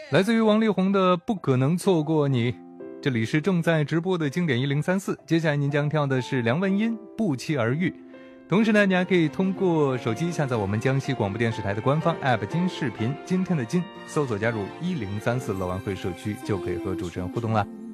来自于王力宏的不可能错过你。这里是正在直播的经典1034，接下来您将跳的是梁文音不期而遇。同时呢，你还可以通过手机下载我们江西广播电视台的官方 app 金视频，今天的金搜索加入1034乐玩会社区，就可以和主持人互动了。